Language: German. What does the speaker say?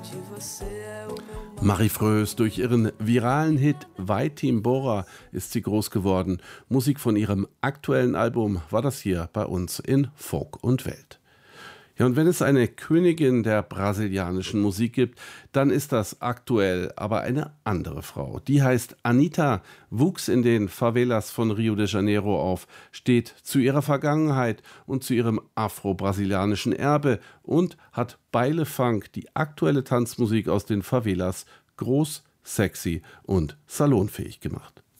Marie Frös, durch ihren viralen Hit Vai Timbora ist sie groß geworden. Musik von ihrem aktuellen Album war das hier bei uns in Folk und Welt. Ja, und wenn es eine Königin der brasilianischen Musik gibt, dann ist das aktuell aber eine andere Frau. Die heißt Anitta, wuchs in den Favelas von Rio de Janeiro auf, steht zu ihrer Vergangenheit und zu ihrem afro-brasilianischen Erbe und hat Baile Funk, die aktuelle Tanzmusik aus den Favelas, groß, sexy und salonfähig gemacht.